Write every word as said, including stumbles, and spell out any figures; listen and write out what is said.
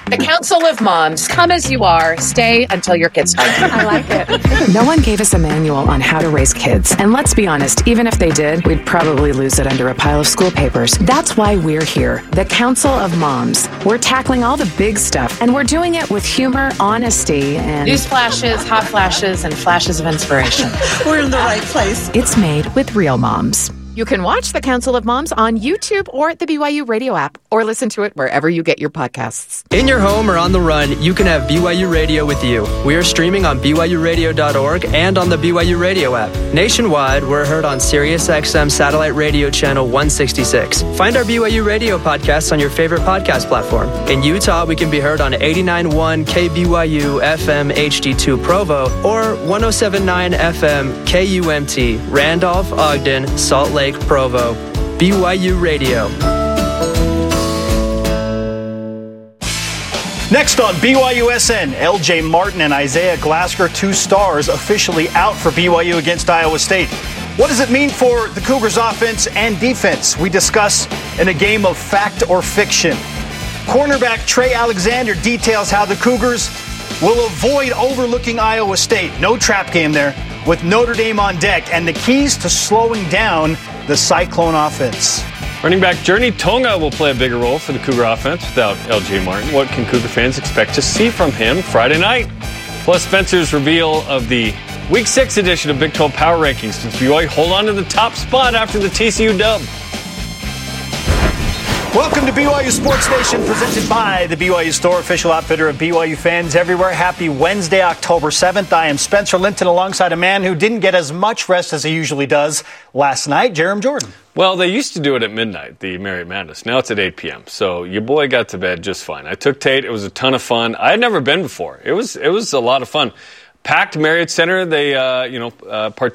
The Council of Moms. Come as you are. Stay until your kids die. I like it. No one gave us a manual on how to raise kids. And let's be honest, even if they did, we'd probably lose it under a pile of school papers. That's why we're here. The Council of Moms. We're tackling all the big stuff, and we're doing it with humor, honesty, and... News flashes, hot flashes, and flashes of inspiration. We're in the right place. It's made with real moms. You can watch The Council of Moms on YouTube or the B Y U radio app, or listen to it wherever you get your podcasts. In your home or on the run, you can have B Y U Radio with you. We are streaming on B Y U radio dot org and on the B Y U Radio app. Nationwide, we're heard on Sirius X M satellite radio channel one sixty-six. Find our B Y U Radio podcasts on your favorite podcast platform. In Utah, we can be heard on eighty-nine point one K B Y U F M H D two Provo or one oh seven point nine F M K U M T Randolph, Ogden, Salt Lake, Provo. B Y U Radio. Next on B Y U S N, L J Martin and Isaiah Glasker, two stars, officially out for B Y U against Iowa State. What does it mean for the Cougars offense and defense? We discuss in a game of fact or fiction. Cornerback Trey Alexander details how the Cougars will avoid overlooking Iowa State. No trap game there, with Notre Dame on deck, and the keys to slowing down the Cyclone offense. Running back Journey Tonga will play a bigger role for the Cougar offense without L J Martin. What can Cougar fans expect to see from him Friday night? Plus Spencer's reveal of the Week six edition of Big twelve Power Rankings. Does B Y U hold on to the top spot after the T C U dub? Welcome to B Y U Sports Nation, presented by the B Y U Store, official outfitter of B Y U fans everywhere. Happy Wednesday, October seventh. I am Spencer Linton alongside a man who didn't get as much rest as he usually does last night, Jerem Jordan. Well, they used to do it at midnight, the Marriott Madness. Now it's at eight p.m., so your boy got to bed just fine. I took Tate. It was a ton of fun. I had never been before. It was, it was a lot of fun. Packed Marriott Center. They, uh, you know, uh, partook